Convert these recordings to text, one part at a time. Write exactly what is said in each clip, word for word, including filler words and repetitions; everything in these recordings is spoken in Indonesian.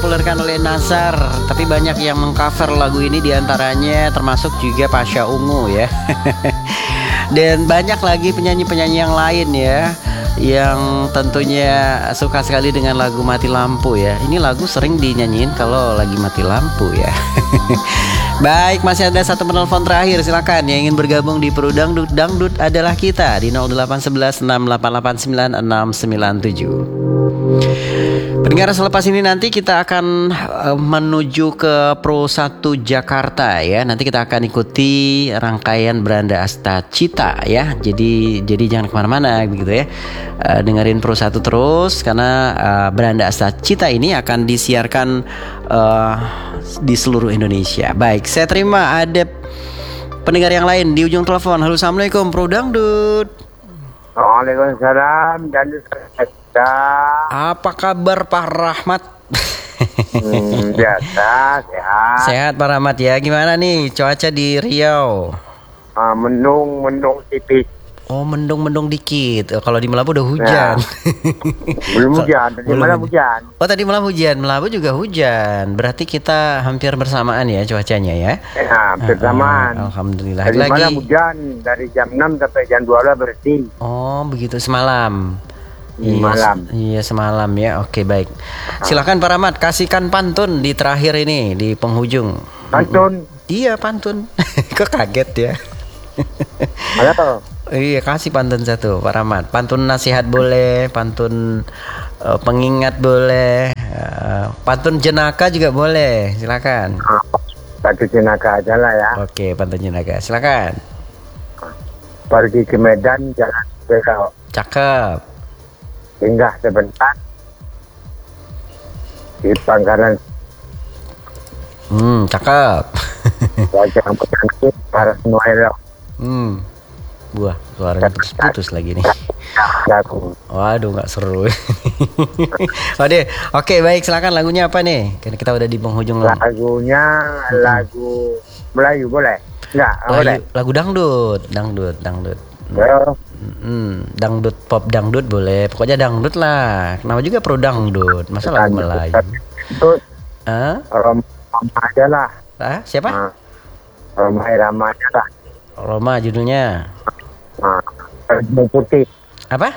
dipopulerkan oleh Nazar, tapi banyak yang mengcover lagu ini, diantaranya termasuk juga Pasha Ungu ya. Dan banyak lagi penyanyi-penyanyi yang lain ya, yang tentunya suka sekali dengan lagu Mati Lampu ya. Ini lagu sering dinyanyiin kalau lagi mati lampu ya. Baik, masih ada satu penelpon terakhir, silakan yang ingin bergabung di Peru Dangdut. Dangdut adalah kita di nol delapan satu satu enam delapan delapan sembilan enam sembilan tujuh. Pendengar, selepas ini nanti kita akan uh, menuju ke Pro satu Jakarta ya. Nanti kita akan ikuti rangkaian Beranda Asta Cita ya. Jadi jadi jangan kemana-mana begitu ya. Uh, dengerin Pro satu terus karena uh, Beranda Asta Cita ini akan disiarkan uh, di seluruh Indonesia. Baik, saya terima ada pendengar yang lain di ujung telepon. Halo, assalamualaikum Pro Dangdut. Waalaikumsalam. Dangdut. Apa kabar Pak Rahmat? Hmm, biasa, sehat. Sehat Pak Rahmat ya. Gimana nih cuaca di Riau? Uh, mendung, mendung tipis. Oh, mendung-mendung dikit. Oh, kalau di Melabu udah hujan. Ya. Belum hujan, tadi Belum. malam hujan. Oh, tadi malam hujan. Melabu juga hujan. Berarti kita hampir bersamaan ya cuacanya ya. Ya, bersamaan. Uh, uh, Alhamdulillah. Tadi Lagi. malam hujan dari jam enam sampai jam dua belas bersih. Oh, begitu semalam. Iya, Malam. iya semalam ya. Oke, baik. Silakan Pak Rahmat, kasihkan pantun di terakhir ini, di penghujung. Pantun. Iya, pantun. Kok kaget ya? Halo. Iya, kasih pantun satu Pak Rahmat. Pantun nasihat boleh, pantun uh, pengingat boleh, uh, pantun jenaka juga boleh. Silakan. Satu jenaka aja lah ya. Oke, pantun jenaka. Silakan. Pergi ke Medan jalan belok. Cakep. Singgah sebentar di Pangkalan. Hmm, cakep. Wajah cantik para semua elok. Hmm. Buah, suaranya putus-putus lagi nih. Aku. Waduh, nggak seru. Oke, oke baik, silakan lagunya apa nih? Karena kita udah di penghujung lagu. Lagunya hmm. lagu Melayu boleh? Enggak, boleh. Lagu dangdut, dangdut, dangdut. Well. Hmm, dangdut pop dangdut boleh. Pokoknya dangdut lah. Kenapa juga Pro Dangdut? Masa lagu Melayu? Dangdut. Hah? Roma aja lah. Ah, siapa? Nah, Roma Irama aja lah. Roma judulnya. Nah, kerudung putih. Apa?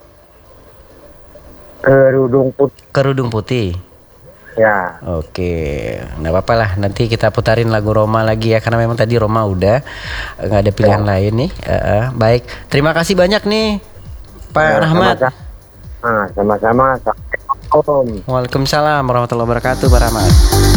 Kerudung putih. Kerudung putih. Ya. Oke, nggak apa-apa lah. Nanti kita putarin lagu Roma lagi ya, karena memang tadi Roma udah nggak ada pilihan ya. lain nih. Uh, uh, baik, terima kasih banyak nih Pak ya, Rahmat. Sama-sama. Nah, sama-sama. Assalamualaikum. Waalaikumsalam warahmatullahi wabarakatuh Pak Rahmat.